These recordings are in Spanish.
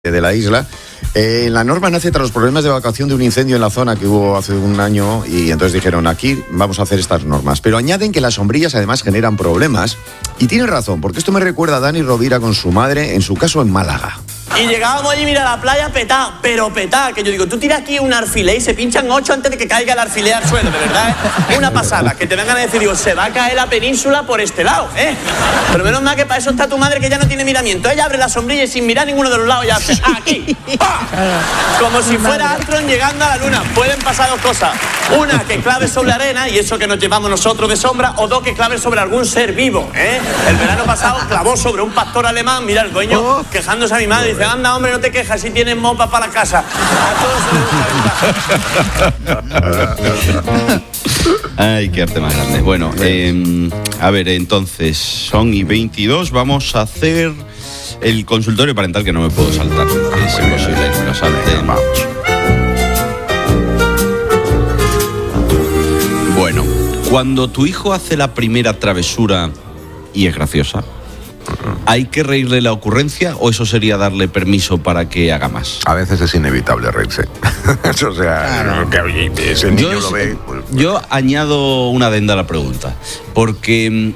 de la isla. La norma nace tras los problemas de evacuación de un incendio en la zona que hubo hace un año y entonces dijeron, aquí vamos a hacer estas normas. Pero añaden que las sombrillas además generan problemas y tienen razón, porque esto me recuerda a Dani Rovira con su madre, en su caso en Málaga. Y llegábamos allí, mira, a la playa petá, pero petá, que yo digo, tú tiras aquí un alfiler y se pinchan 8 antes de que caiga el alfiler al suelo, de verdad, ¿eh? Una pasada, que te vengan a decir, digo, se va a caer la península por este lado, ¿eh? Pero menos mal que para eso está tu madre, que ya no tiene miramiento. Ella abre la sombrilla y sin mirar ninguno de los lados ya hace, aquí, ¡pah! Como si fuera Armstrong llegando a la luna. Pueden pasar dos cosas. Una, que clave sobre arena, y eso que nos llevamos nosotros de sombra, o dos, que clave sobre algún ser vivo, ¿eh? El verano pasado clavó sobre un pastor alemán, mira, el dueño quejándose a mi madre, dice, anda, hombre, no te quejas, si tienes mopa para la casa. A todos se les gusta. Ay, qué arte más grande. Bueno, a ver, entonces, son y 22, vamos a hacer el consultorio parental que no me puedo saltar. Es imposible que me lo salte. Bueno, cuando tu hijo hace la primera travesura y es graciosa, ¿hay que reírle la ocurrencia o eso sería darle permiso para que haga más? A veces es inevitable reírse. O sea, que ese niño lo ve. Yo añado una adenda a la pregunta, porque,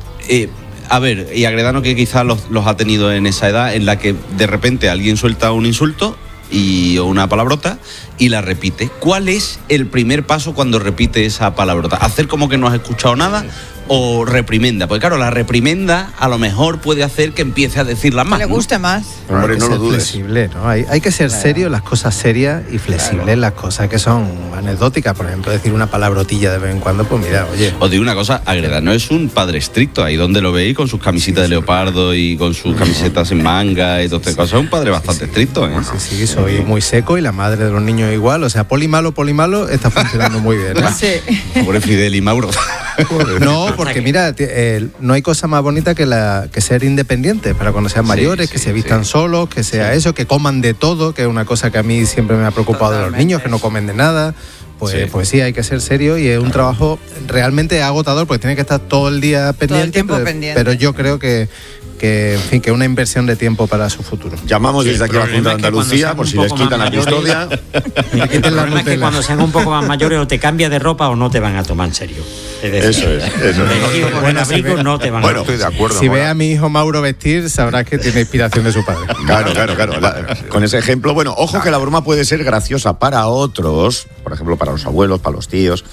a ver, y Agredano que quizás los ha tenido en esa edad en la que de repente alguien suelta un insulto o una palabrota y la repite. ¿Cuál es el primer paso cuando repite esa palabrota? ¿Hacer como que no has escuchado nada o reprimenda? Porque claro, la reprimenda a lo mejor puede hacer que empiece a decirla más. Que le guste más. Hombre, no lo dudes. Flexible, ¿no? Hay que ser serio en las cosas serias y flexible en las cosas que son anecdóticas. Por ejemplo, decir una palabrotilla de vez en cuando, pues mira, oye. Os digo una cosa, Agredano es un padre estricto, ahí donde lo veis, con sus camisitas de leopardo y con sus camisetas en manga y todas estas cosas. Es un padre bastante estricto, ¿eh? Sí, soy muy seco y la madre de los niños igual. O sea, poli malo está funcionando muy bien, ¿eh? Sí. Pobre Fidel y Mauro. No, porque mira, no hay cosa más bonita que ser independiente para cuando sean mayores, que se vistan solos, que sea eso, que coman de todo, que es una cosa que a mí siempre me ha preocupado de los niños, que no comen de nada. Pues sí, hay que ser serio y es un trabajo realmente agotador porque tiene que estar todo el día pendiente. Todo el tiempo pendiente. Pero yo creo que en fin, que una inversión de tiempo para su futuro. Llamamos desde aquí a la Junta de Andalucía por si les quitan la custodia. El problema es que cuando sean un poco más mayores o te cambias de ropa o no te van a tomar en serio. Es decir, eso es. Buen abrigo no te van a tomar. Bueno, estoy de acuerdo. Si ve a mi hijo Mauro vestir, sabrás que tiene inspiración de su padre. Claro. Con ese ejemplo, bueno, ojo que la broma puede ser graciosa para otros, por ejemplo, para los abuelos, para los tíos,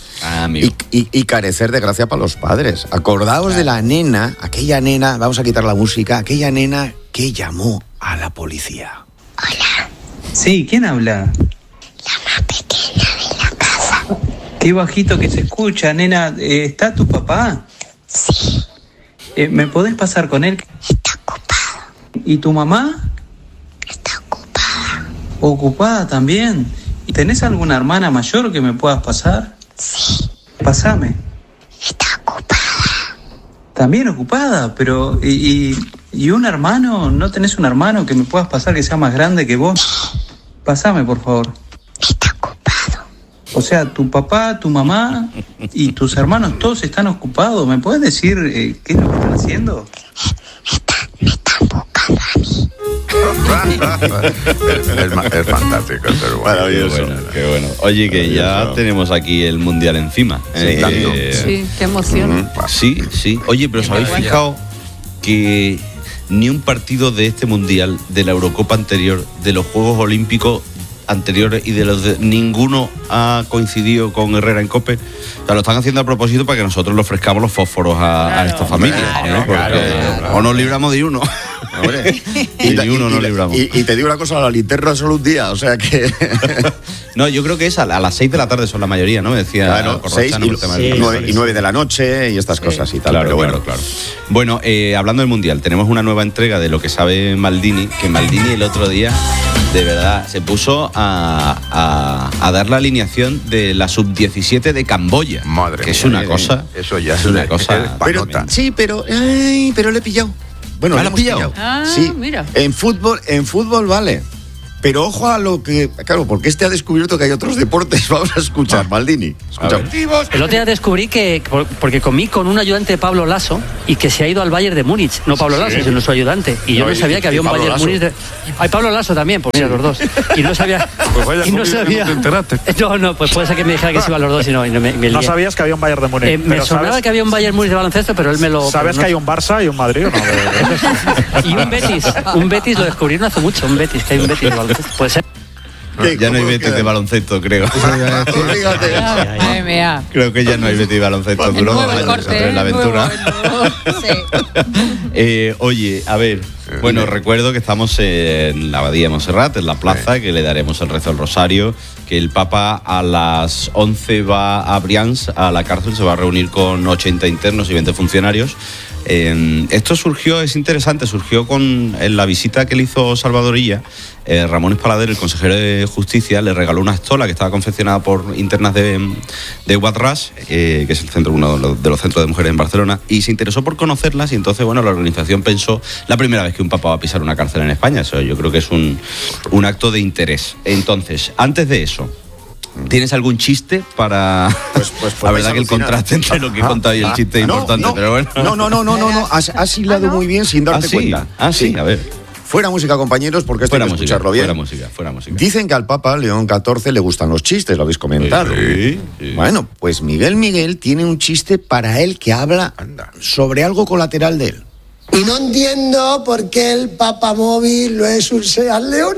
y carecer de gracia para los padres. Acordaos de la nena, aquella nena, vamos a quitar la música, aquella nena que llamó a la policía. Hola. Sí, ¿quién habla? La más pequeña de la casa. Qué bajito que se escucha, nena. ¿Está tu papá? Sí. ¿Me podés pasar con él? Está ocupado. ¿Y tu mamá? Está ocupada. ¿Ocupada también? ¿Tenés alguna hermana mayor que me puedas pasar? Sí. Pásame. Está ocupada. También ocupada, pero ¿y un hermano? ¿No tenés un hermano que me puedas pasar que sea más grande que vos? Pásame, por favor. Está ocupado. O sea, tu papá, tu mamá y tus hermanos todos están ocupados. ¿Me puedes decir qué es lo que están haciendo? Me están buscando a mí. Es fantástico, pero bueno. Maravilloso. Qué bueno. Oye, que ya tenemos aquí el Mundial encima. Sí, qué emoción. Sí. Oye, pero ¿os habéis fijado que ni un partido de este Mundial, de la Eurocopa anterior, de los Juegos Olímpicos anteriores y de los de ninguno ha coincidido con Herrera en COPE? O sea, lo están haciendo a propósito para que nosotros le ofrezcamos los fósforos a esta familia, ¿no? Porque o nos libramos de uno. Y uno no libramos. Y te digo una cosa, la linterna solo un día, o sea que... No, yo creo que es a las 6 de la tarde son la mayoría, ¿no? Me decía. Claro, 6 y 9 de la noche y estas cosas y tal. Claro, pero claro. Bueno, hablando del Mundial, tenemos una nueva entrega de lo que sabe Maldini, que Maldini el otro día, de verdad, se puso a dar la alineación de la sub-17 de Camboya. Madre que mía, es una cosa. Eso ya es una cosa. Pero le he pillado. Bueno, ¿lo has pillado? Ah, sí. mira. En fútbol vale. Pero ojo a lo que... Claro, porque ha descubierto que hay otros deportes. Vamos a escuchar, Maldini. El otro día descubrí que... Porque comí con un ayudante de Pablo Lasso y que se ha ido al Bayern de Múnich. No Pablo Lasso, sino su ayudante. Y yo no sabía que había un Bayern de Múnich... Hay Pablo Lasso también, pues mira, los dos. Y no sabía... Pues vaya, y no sabía... ¿no te enteraste? No, pues puede ser que me dijera que se iban los dos y no me lié. No sabías que había un Bayern de Múnich. Me sonaba que había un Bayern Múnich de baloncesto, pero él me lo... ¿Sabes que hay un Barça y un Madrid o no? Y un Betis. Un Betis lo descubrí no hace mucho. Un Betis, que hay un Betis de baloncesto. Puede ser. Ya no hay Betis de baloncesto, creo. Creo que ya no hay Betis de baloncesto. Duró 2 años en la aventura. Oye, a ver. Bueno, recuerdo que estamos en la Abadía de Montserrat, en la plaza, que le daremos el rezo al rosario, que el Papa a las 11 va a Brians, a la cárcel, se va a reunir con 80 internos y 20 funcionarios. Esto es interesante, surgió en la visita que le hizo Salvador Illa. Ramón Espalader, el consejero de Justicia, le regaló una estola que estaba confeccionada por internas de Guadras, que es uno de los centros de mujeres en Barcelona, y se interesó por conocerlas, y entonces, bueno, la organización pensó, la primera vez que un papa va a pisar una cárcel en España, eso yo creo que es un acto de interés. Entonces, antes de eso, ¿tienes algún chiste para...? Pues la verdad que el contraste entre lo que he contado y el chiste es importante, pero bueno. No. Has hilado muy bien sin darte cuenta. Sí, a ver. Fuera música, compañeros, porque esto hay que escucharlo bien. Fuera música. Dicen que al Papa León XIV le gustan los chistes, lo habéis comentado. Sí. Bueno, pues Miguel tiene un chiste para él que habla sobre algo colateral de él. Y no entiendo por qué el papamóvil no es un Seat León.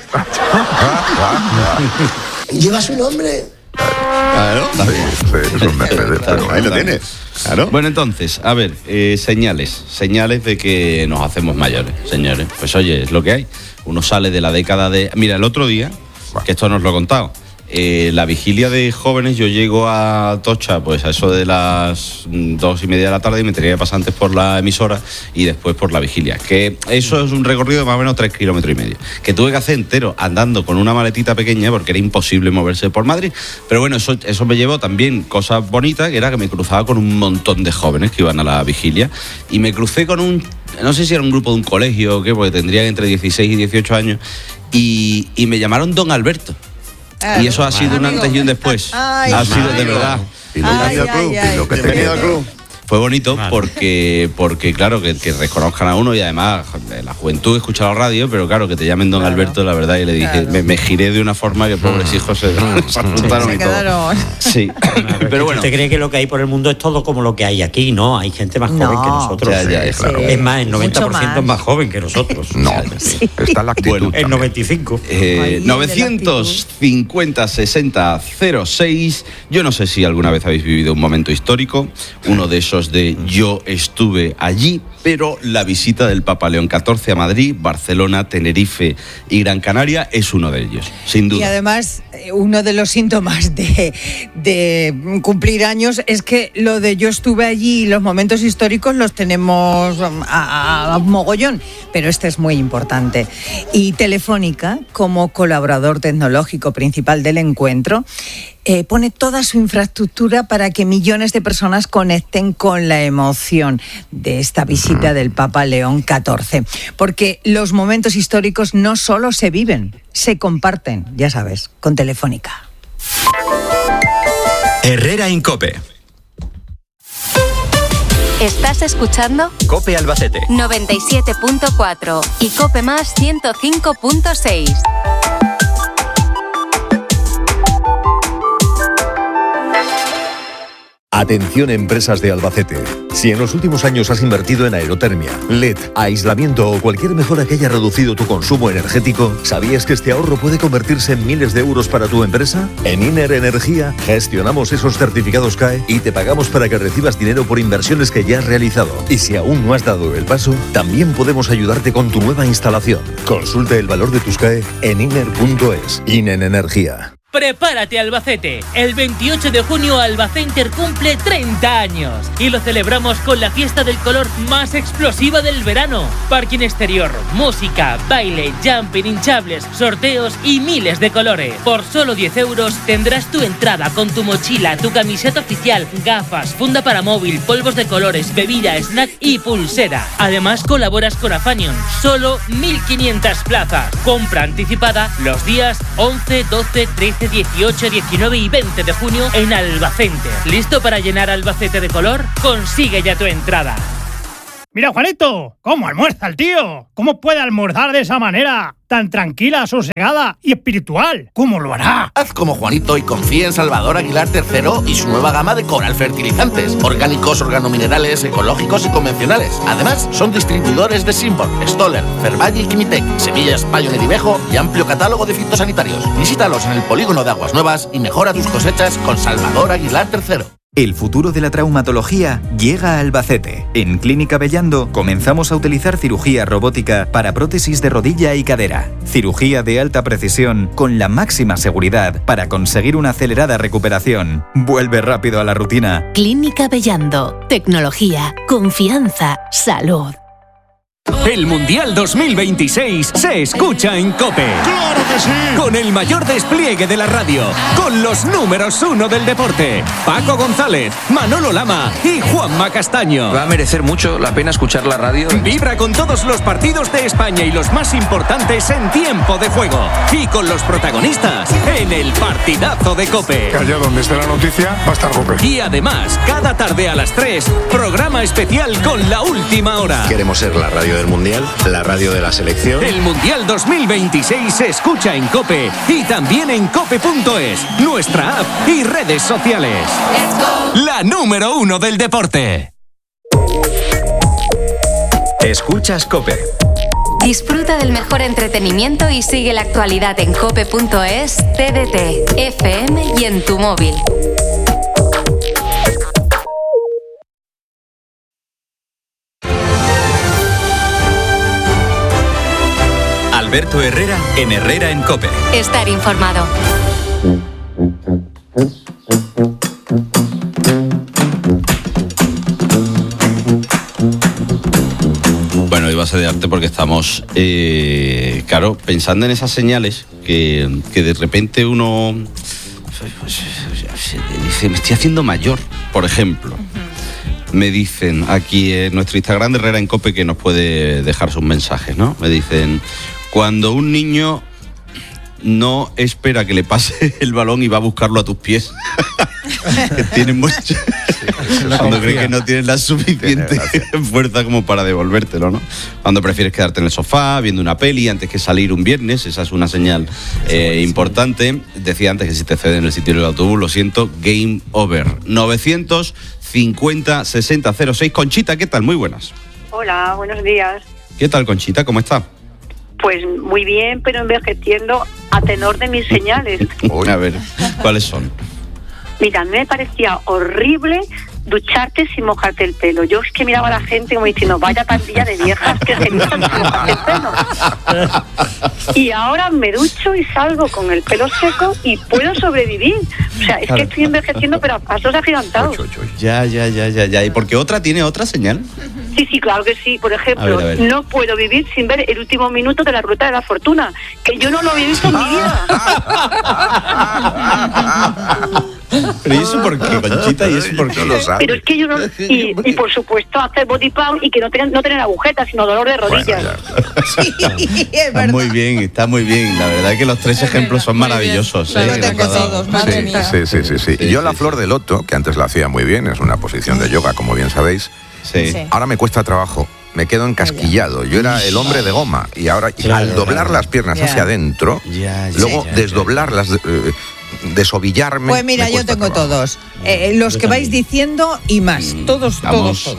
Lleva su nombre. Claro. Ahí lo tienes. Claro. Bueno, entonces, a ver, señales de que nos hacemos mayores, señores. Pues oye, es lo que hay. Uno sale de la década de... Mira, el otro día, que esto nos lo he contado, la vigilia de jóvenes, yo llego a Tocha pues a eso de las 2:30 de la tarde y me tenía que pasar antes por la emisora y después por la vigilia, que eso es un recorrido de más o menos 3,5 kilómetros, que tuve que hacer entero andando con una maletita pequeña porque era imposible moverse por Madrid. Pero bueno, eso me llevó también cosas bonitas, que era que me cruzaba con un montón de jóvenes que iban a la vigilia y me crucé con no sé si era un grupo de un colegio o qué, porque tendrían entre 16 y 18 años y me llamaron Don Alberto. Y eso ha sido un antes y un después. Ha sido de verdad. Bienvenido al club. Fue bonito porque claro, que reconozcan a uno y además la juventud escucha la radio, pero claro, que te llamen Don Alberto, la verdad, y le dije, me giré de una forma que pobres hijos se asustaron y todo. Sí, pero bueno. ¿Usted cree que lo que hay por el mundo es todo como lo que hay aquí? No, hay gente más joven que nosotros. Claro. Es más, el 90% es más joven que nosotros. No, está la actitud. Bueno, el 95. 950 60 06. Yo no sé si alguna vez habéis vivido un momento histórico, uno de esos de yo estuve allí, pero la visita del Papa León XIV a Madrid, Barcelona, Tenerife y Gran Canaria es uno de ellos, sin duda. Y además, uno de los síntomas de cumplir años es que lo de yo estuve allí y los momentos históricos los tenemos a mogollón, pero este es muy importante. Y Telefónica, como colaborador tecnológico principal del encuentro, pone toda su infraestructura para que millones de personas conecten con la emoción de esta visita del Papa León XIV. Porque los momentos históricos no solo se viven, se comparten, ya sabes, con Telefónica. Herrera en COPE. ¿Estás escuchando? COPE Albacete 97.4 y COPE Más 105.6. Atención, empresas de Albacete. Si en los últimos años has invertido en aerotermia, LED, aislamiento o cualquier mejora que haya reducido tu consumo energético, ¿sabías que este ahorro puede convertirse en miles de euros para tu empresa? En Iner Energía gestionamos esos certificados CAE y te pagamos para que recibas dinero por inversiones que ya has realizado. Y si aún no has dado el paso, también podemos ayudarte con tu nueva instalación. Consulta el valor de tus CAE en iner.es. Iner Energía. Prepárate, Albacete. El 28 de junio Albacenter cumple 30 años y lo celebramos con la fiesta del color más explosiva del verano. Parking exterior, música, baile, jumping, hinchables, sorteos y miles de colores. Por solo 10 euros tendrás tu entrada con tu mochila, tu camiseta oficial, gafas, funda para móvil, polvos de colores, bebida, snack y pulsera. Además colaboras con Afanion. Solo 1.500 plazas. Compra anticipada los días 11, 12, 13, 18, 19 y 20 de junio en Albacete. ¿Listo para llenar Albacete de color? Consigue ya tu entrada. Mira, Juanito, ¿cómo almuerza el tío? ¿Cómo puede almorzar de esa manera? Tan tranquila, sosegada y espiritual. ¿Cómo lo hará? Haz como Juanito y confía en Salvador Aguilar III y su nueva gama de Coral fertilizantes. Orgánicos, organominerales, ecológicos y convencionales. Además, son distribuidores de Simbor, Stoller, Fervalle y Kimitec, Semillas Pioneer y Bejo y amplio catálogo de fitosanitarios. Visítalos en el polígono de Aguas Nuevas y mejora tus cosechas con Salvador Aguilar III. El futuro de la traumatología llega a Albacete. En Clínica Bellando comenzamos a utilizar cirugía robótica para prótesis de rodilla y cadera. Cirugía de alta precisión con la máxima seguridad para conseguir una acelerada recuperación. Vuelve rápido a la rutina. Clínica Bellando. Tecnología, confianza, salud. El Mundial 2026 se escucha en COPE. ¡Claro que sí! Con el mayor despliegue de la radio, con los números 1 del deporte, Paco González, Manolo Lama y Juanma Castaño. Va a merecer mucho la pena escuchar la radio. Vibra con todos los partidos de España y los más importantes en tiempo de juego. Y con los protagonistas en el partidazo de COPE. Que allá donde esté la noticia va a estar COPE. Y además, cada tarde a las 3, programa especial con La Última Hora. Queremos ser la radio del Mundial, la radio de la selección. El Mundial 2026 se escucha en COPE y también en cope.es, nuestra app y redes sociales. La número 1 del deporte. Escuchas COPE. Disfruta del mejor entretenimiento y sigue la actualidad en cope.es, TDT, FM y en tu móvil. Alberto Herrera en Herrera en COPE. Estar informado. Bueno, iba a ser de arte porque estamos, claro, pensando en esas señales que de repente uno dice, me estoy haciendo mayor, por ejemplo. Me dicen aquí en nuestro Instagram de Herrera en COPE, que nos puede dejar sus mensajes, ¿no? Me dicen, cuando un niño no espera que le pase el balón y va a buscarlo a tus pies. Que tiene mucho... Cuando crees que no tienes la suficiente fuerza como para devolvértelo, ¿no? Cuando prefieres quedarte en el sofá viendo una peli antes que salir un viernes, esa es una señal importante. Decía antes que si te ceden el sitio del autobús, lo siento, game over. 950-60-06. Conchita, ¿qué tal? Muy buenas. Hola, buenos días. ¿Qué tal, Conchita? ¿Cómo está? Pues muy bien, pero envejeciendo a tenor de mis señales. A ver, ¿cuáles son? Mira, a mí me parecía horrible ducharte sin mojarte el pelo. Yo es que miraba a la gente como diciendo, vaya pandilla de viejas que se duchan sin mojarte el pelo. Y ahora me ducho y salgo con el pelo seco y puedo sobrevivir. O sea, es que estoy envejeciendo, pero a pasos agigantados. Ya. ¿Y por qué otra tiene otra señal? Sí, claro que sí. Por ejemplo, a ver. No puedo vivir sin ver el último minuto de la Ruta de la Fortuna, que yo no lo había visto en mi vida. ¿Pero y eso por qué, Conchita? ¿Y eso por qué? No lo sabes. Pero es que yo no... Y por supuesto, hacer body pump y que no tener agujetas, sino dolor de rodillas. Sí, es verdad. Está muy bien. La verdad es que los tres ejemplos son maravillosos. Lo tengo todos, madre mía. Sí. Yo la flor de loto, que antes la hacía muy bien, es una posición de yoga, como bien sabéis. Sí. Ahora me cuesta trabajo, me quedo encasquillado. Yo era el hombre de goma y ahora al doblar las piernas hacia adentro, luego desdoblarlas, desovillarme. Pues mira, yo tengo todos. Los que vais diciendo y más. Todos.